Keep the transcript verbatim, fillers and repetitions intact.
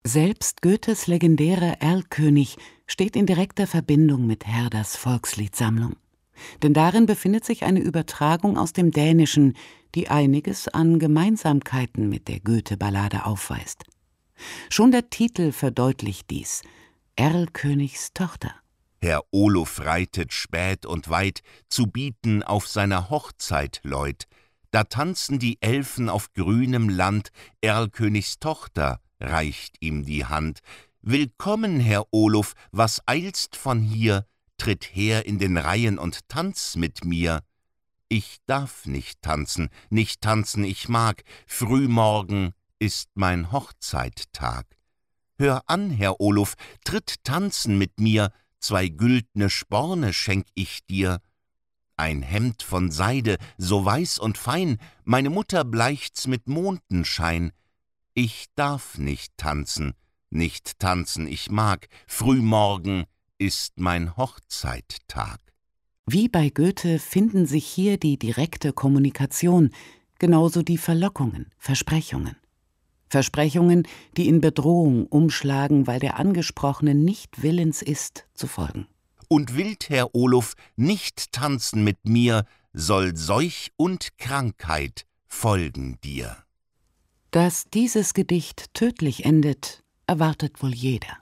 Selbst Goethes legendärer Erlkönig steht in direkter Verbindung mit Herders Volksliedsammlung. Denn darin befindet sich eine Übertragung aus dem Dänischen, die einiges an Gemeinsamkeiten mit der Goethe-Ballade aufweist. Schon der Titel verdeutlicht dies: Erlkönigs Tochter. Herr Olof reitet spät und weit, zu bieten auf seiner Hochzeit Leut. Da tanzen die Elfen auf grünem Land, Erlkönigs Tochter reicht ihm die Hand. »Willkommen, Herr Olof, was eilst von hier? Tritt her in den Reihen und tanz mit mir.« »Ich darf nicht tanzen, nicht tanzen ich mag, frühmorgen ist mein Hochzeittag.« »Hör an, Herr Olof, tritt tanzen mit mir, zwei güldne Sporne schenk ich dir. Ein Hemd von Seide, so weiß und fein, meine Mutter bleicht's mit Mondenschein. Ich darf nicht tanzen, nicht tanzen ich mag, frühmorgen ist mein Hochzeittag.« Wie bei Goethe finden sich hier die direkte Kommunikation, genauso die Verlockungen, Versprechungen. Versprechungen, die in Bedrohung umschlagen, weil der Angesprochene nicht willens ist, zu folgen. »Und willt Herr Olof nicht tanzen mit mir, soll Seuch und Krankheit folgen dir.« Dass dieses Gedicht tödlich endet, erwartet wohl jeder.